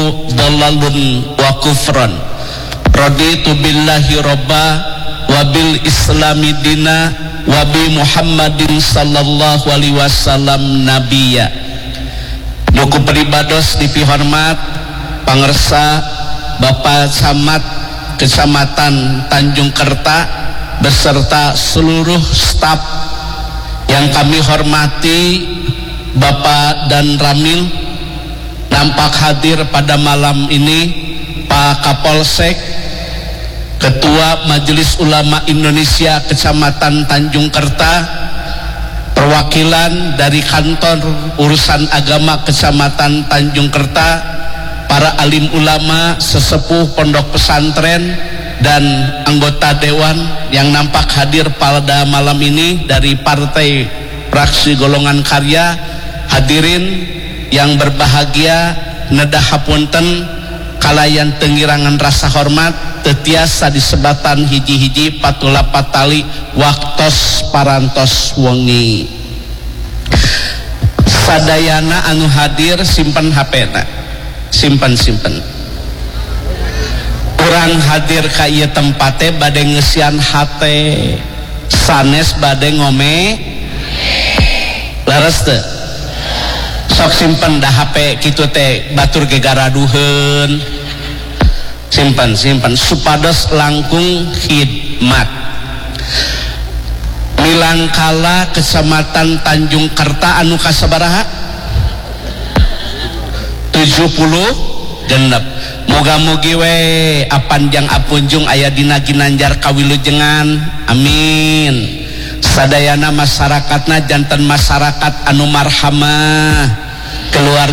dhalalun wa kufran. Raditu billahi robba wa bil islami dina wa bi Muhammadin sallallahu alaihi wasallam nabiyya. Nuku peribados dipihormat pangersa Bapak Camat Kecamatan Tanjung Kerta beserta seluruh staf yang kami hormati, Bapak dan Ramil nampak hadir pada malam ini, Pak Kapolsek, Ketua Majelis Ulama Indonesia Kecamatan Tanjung Kerta, perwakilan dari Kantor Urusan Agama Kecamatan Tanjung Kerta, para alim ulama, sesepuh pondok pesantren, dan anggota dewan yang nampak hadir pada malam ini dari Partai Fraksi Golongan Karya. Hadirin yang berbahagia, nedah hapunten kalayan tengirangan rasa hormat tetiasa disebatan hiji-hiji patula patali waktos parantos wengi. Sadayana anu hadir simpen HP-na, simpen urang hadir ka ieu tempate bade ngeusian hate sanes bade ngome laras teu sok simpen dah HP kitu teh batur gegaraduheun, simpan supados langkung khidmat. Milangkala Kecamatan Tanjung Kerta anu kasabaraha 70 genep. Moga-mogi we apanjang apunjung aya dina ginanjar kawilujengan, amin. Sadayana masyarakatna janten masyarakat anu marhamah, keluarga